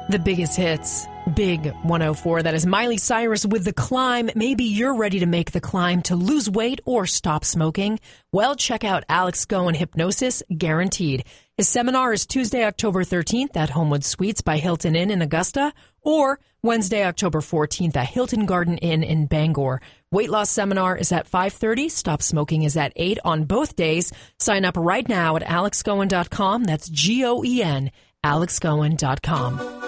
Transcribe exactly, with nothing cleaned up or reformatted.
The biggest hits. Big one oh four. That is Miley Cyrus with The Climb. Maybe you're ready to make the climb to lose weight or stop smoking. Well, check out Alex Goen Hypnosis Guaranteed. His seminar is Tuesday, October thirteenth at Homewood Suites by Hilton Inn in Augusta, or Wednesday, October fourteenth at Hilton Garden Inn in Bangor. Weight loss seminar is at five thirty. Stop smoking is at eight on both days. Sign up right now at alex goen dot com. That's G O E N, alex goen dot com.